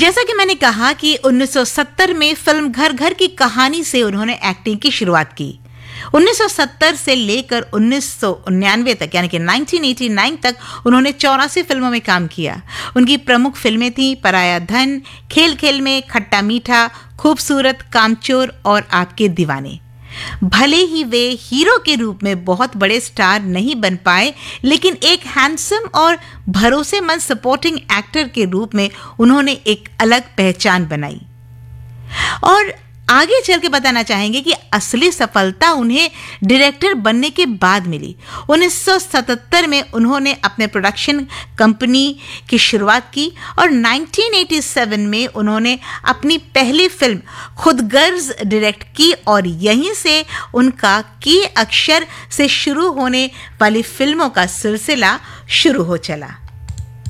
जैसा कि मैंने कहा कि 1970 में फिल्म घर घर की कहानी से उन्होंने एक्टिंग की शुरुआत की। 1970 से लेकर 1999 तक यानी कि 1989 तक उन्होंने 84 फिल्मों में काम किया। उनकी प्रमुख फिल्में थीं पराया धन, खेल खेल में, खट्टा मीठा, खूबसूरत, कामचोर और आपके दीवाने। भले ही वे हीरो के रूप में बहुत बड़े स्टार नहीं बन पाए, लेकिन एक हैंडसम और भरोसेमंद सपोर्टिंग एक्टर के रूप में उन्होंने एक अलग पहचान बनाई। और आगे चल के बताना चाहेंगे कि असली सफलता उन्हें डायरेक्टर बनने के बाद मिली। 1977 में उन्होंने अपने प्रोडक्शन कंपनी की शुरुआत की और 1987 में उन्होंने अपनी पहली फिल्म खुदगर्ज डायरेक्ट की और यहीं से उनका की अक्षर से शुरू होने वाली फिल्मों का सिलसिला शुरू हो चला।